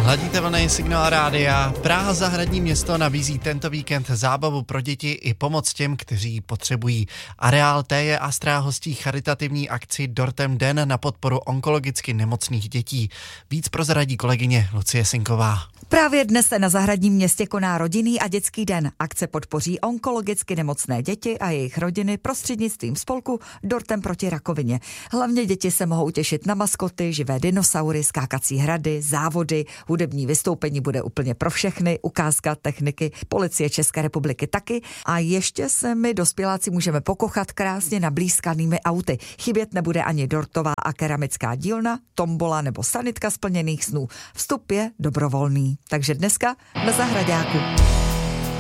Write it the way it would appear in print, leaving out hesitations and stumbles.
Hladíte vlny Signál Rádia. Praha zahradní město nabízí tento víkend zábavu pro děti i pomoc těm, kteří potřebují. Areál Téje Astra hostí charitativní akci Dortem den na podporu onkologicky nemocných dětí. Víc prozradí kolegyně Lucie Sinková. Právě dnes se na zahradním městě koná rodinný a dětský den. Akce podpoří onkologicky nemocné děti a jejich rodiny prostřednictvím spolku Dortem proti rakovině. Hlavně děti se mohou těšit na maskoty, živé dinosaury, skákací hrady, závody, hudební vystoupení bude úplně pro všechny, ukázka techniky Policie České republiky taky a ještě se my dospěláci můžeme pokochat krásně nablýskanými auty. Chybět nebude ani dortová a keramická dílna, tombola nebo sanitka splněných snů. Vstup je dobrovolný. Takže dneska na Zahraďáku.